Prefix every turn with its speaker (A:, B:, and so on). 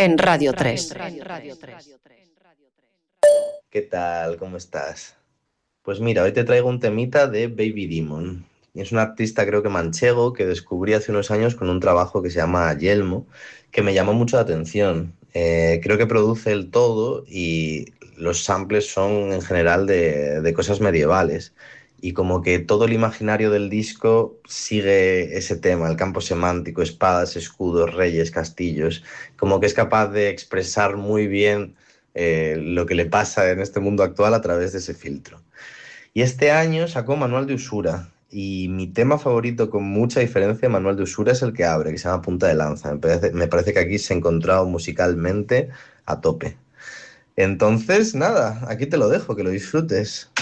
A: en Radio 3.
B: ¿Qué tal? ¿Cómo estás? Pues mira, hoy te traigo un temita de Baby Demon. Es un artista, creo que manchego, que descubrí hace unos años con un trabajo que se llama Yelmo, que me llamó mucho la atención. Creo que produce el todo y los samples son en general de cosas medievales. Y como que todo el imaginario del disco sigue ese tema, el campo semántico, espadas, escudos, reyes, castillos. Como que es capaz de expresar muy bien lo que le pasa en este mundo actual a través de ese filtro. Y este año sacó Manual de Usura. Y mi tema favorito, con mucha diferencia, de Manual de Usura, es el que abre, que se llama Punta de Lanza. Me parece que aquí se ha encontrado musicalmente a tope. Entonces, nada, aquí te lo dejo, que lo disfrutes.